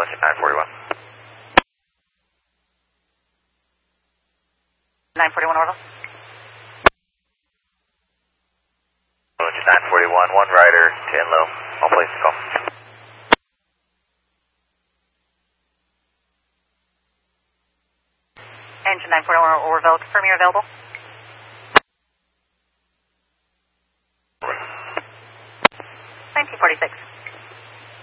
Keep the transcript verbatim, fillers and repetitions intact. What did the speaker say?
Engine nine forty-one. nine forty-one orbital. Engine nine forty-one, one rider, ten low. All places call. Engine nine forty-one Orville, confirm you're available. nineteen forty-six.